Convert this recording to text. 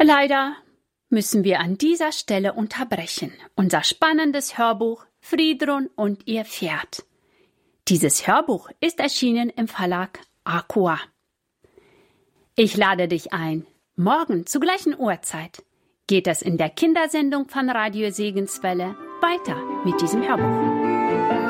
Leider müssen wir an dieser Stelle unterbrechen. Unser spannendes Hörbuch Friedrun und ihr Pferd. Dieses Hörbuch ist erschienen im Verlag Aqua. Ich lade dich ein. Morgen zur gleichen Uhrzeit geht es in der Kindersendung von Radio Segenswelle weiter mit diesem Hörbuch.